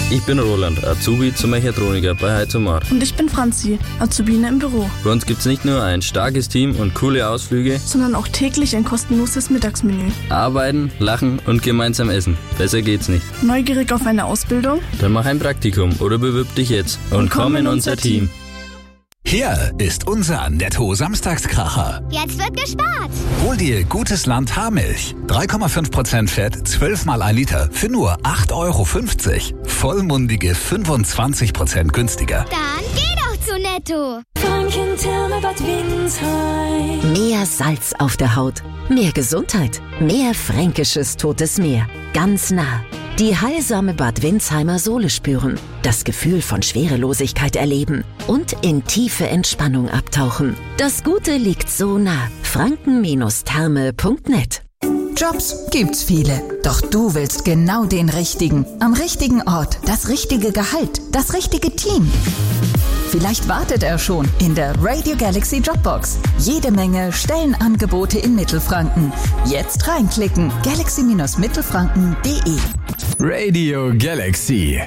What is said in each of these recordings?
Ich bin Roland, Azubi zum Mechatroniker bei Heizomar. Und ich bin Franzi, Azubine im Büro. Bei uns gibt's nicht nur ein starkes Team und coole Ausflüge, sondern auch täglich ein kostenloses Mittagsmenü. Arbeiten, lachen und gemeinsam essen. Besser geht's nicht. Neugierig auf eine Ausbildung? Dann mach ein Praktikum oder bewirb dich jetzt und komm in unser Team. Hier ist unser Netto-Samstagskracher. Jetzt wird gespart. Hol dir Gutes Land Haarmilch. 3,5% Fett, 12 mal 1 Liter für nur 8,50 €. Vollmundige 25% günstiger. Dann geh doch zu Netto. Bad Windsheim. Mehr Salz auf der Haut, mehr Gesundheit, mehr fränkisches Totes Meer. Ganz nah. Die heilsame Bad Windsheimer Sohle spüren, das Gefühl von Schwerelosigkeit erleben und in tiefe Entspannung abtauchen. Das Gute liegt so nah. franken-therme.net. Jobs gibt's viele, doch du willst genau den richtigen, am richtigen Ort, das richtige Gehalt, das richtige Team. Vielleicht wartet er schon in der Radio Galaxy Jobbox. Jede Menge Stellenangebote in Mittelfranken. Jetzt reinklicken, galaxy-mittelfranken.de. Radio Galaxy.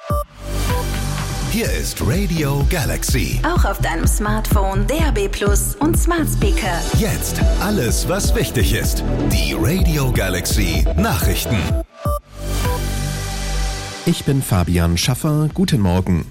Hier ist Radio Galaxy. Auch auf deinem Smartphone, DAB+ und Smart Speaker. Jetzt alles, was wichtig ist. Die Radio Galaxy Nachrichten. Ich bin Fabian Schaffer. Guten Morgen.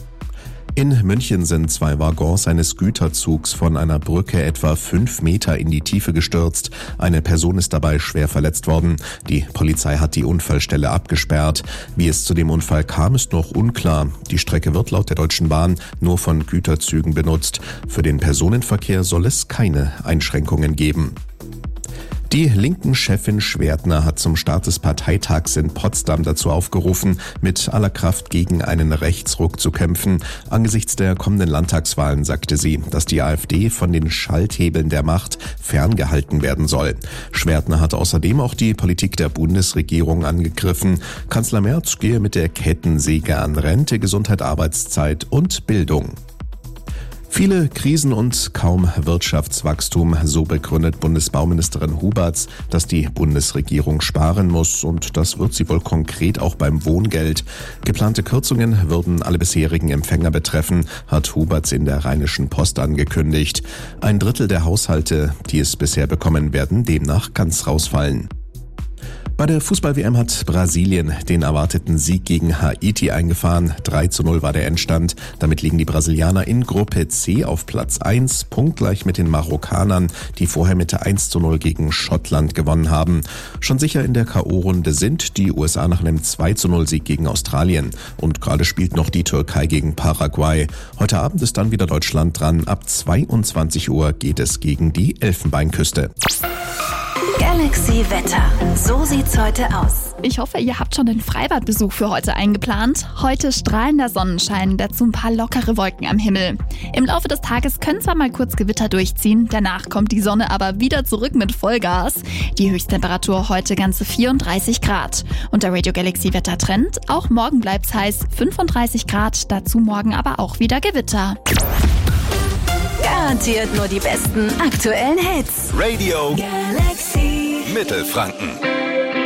In München sind 2 Waggons eines Güterzugs von einer Brücke etwa 5 Meter in die Tiefe gestürzt. Eine Person ist dabei schwer verletzt worden. Die Polizei hat die Unfallstelle abgesperrt. Wie es zu dem Unfall kam, ist noch unklar. Die Strecke wird laut der Deutschen Bahn nur von Güterzügen benutzt. Für den Personenverkehr soll es keine Einschränkungen geben. Die linken Chefin Schwertner hat zum Start des Parteitags in Potsdam dazu aufgerufen, mit aller Kraft gegen einen Rechtsruck zu kämpfen. Angesichts der kommenden Landtagswahlen sagte sie, dass die AfD von den Schalthebeln der Macht ferngehalten werden soll. Schwertner hat außerdem auch die Politik der Bundesregierung angegriffen. Kanzler Merz gehe mit der Kettensäge an Rente, Gesundheit, Arbeitszeit und Bildung. Viele Krisen und kaum Wirtschaftswachstum, so begründet Bundesbauministerin Huberts, dass die Bundesregierung sparen muss, und das wird sie wohl konkret auch beim Wohngeld. Geplante Kürzungen würden alle bisherigen Empfänger betreffen, hat Huberts in der Rheinischen Post angekündigt. 1/3 der Haushalte, die es bisher bekommen, werden demnach ganz rausfallen. Bei der Fußball-WM hat Brasilien den erwarteten Sieg gegen Haiti eingefahren. 3:0 war der Endstand. Damit liegen die Brasilianer in Gruppe C auf Platz 1, punktgleich mit den Marokkanern, die vorher mit 1:0 gegen Schottland gewonnen haben. Schon sicher in der K.O.-Runde sind die USA nach einem 2:0-Sieg gegen Australien. Und gerade spielt noch die Türkei gegen Paraguay. Heute Abend ist dann wieder Deutschland dran. Ab 22 Uhr geht es gegen die Elfenbeinküste. Galaxy Wetter. So sieht's heute aus. Ich hoffe, ihr habt schon den Freibadbesuch für heute eingeplant. Heute strahlender Sonnenschein, dazu ein paar lockere Wolken am Himmel. Im Laufe des Tages können zwar mal kurz Gewitter durchziehen, danach kommt die Sonne aber wieder zurück mit Vollgas. Die Höchsttemperatur heute ganze 34 Grad. Und der Radio Galaxy Wettertrend, auch morgen bleibt's heiß, 35 Grad, dazu morgen aber auch wieder Gewitter. Garantiert nur die besten aktuellen Hits. Radio Galaxy Mittelfranken.